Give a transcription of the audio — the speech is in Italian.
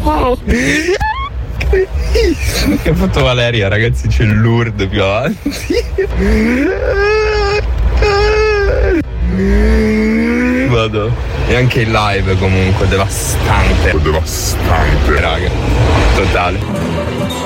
Che ha fatto Valeria, ragazzi, c'è l'Urd più avanti. Vado. E anche il live comunque devastante, raga, totale.